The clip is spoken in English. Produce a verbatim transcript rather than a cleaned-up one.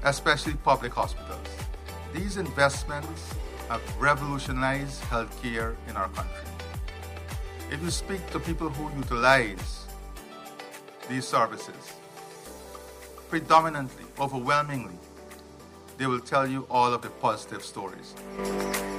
especially public hospitals. These investments have revolutionized healthcare in our country. If you speak to people who utilize these services, predominantly, overwhelmingly, they will tell you all of the positive stories.